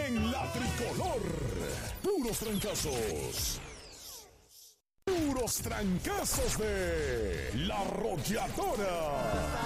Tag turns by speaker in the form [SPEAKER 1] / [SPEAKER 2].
[SPEAKER 1] en la tricolor. Puros trancazos. Puros trancazos de La Arrolladora.